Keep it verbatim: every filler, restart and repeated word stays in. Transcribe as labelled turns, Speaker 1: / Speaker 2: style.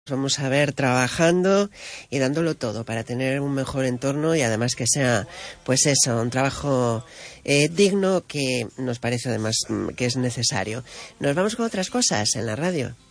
Speaker 1: Vamos a ver trabajando y dándolo todo para tener un mejor entorno y además que sea, pues eso, un trabajo eh, digno que nos parece además que es necesario. Nos vamos con otras cosas en la radio.